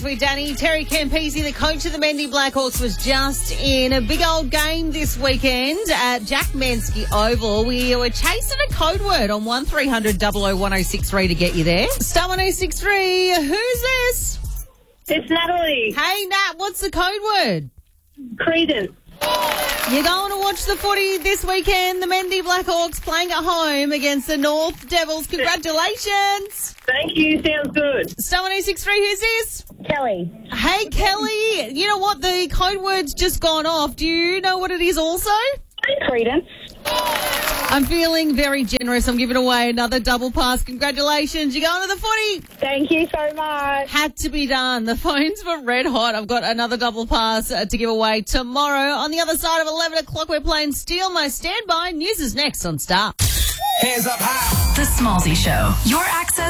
With Danny, Terry Campese, the coach of the Mendy Blackhawks, was just in a big old game this weekend at Jack Manske Oval. We were chasing a code word on 1300 001063 to get you there. Star 1063, who's this? It's Natalie. Hey, Nat, what's the code word? Credence. You're going to watch the footy this weekend. The Mendy Blackhawks playing at home against the North Devils. Congratulations. Thank you. Sounds good. Star 1063, who's this? Kelly. Hey, Kelly. You know what? The code word's just gone off. Do you know what it is also? Credence. I'm feeling very generous. I'm giving away another double pass. Congratulations. You're going to the footy. Thank you so much. Had to be done. The phones were red hot. I've got another double pass to give away tomorrow. On the other side of 11 o'clock, we're playing Steal My Standby. News is next on Star. Hands up high. The Smallsy Show. Your access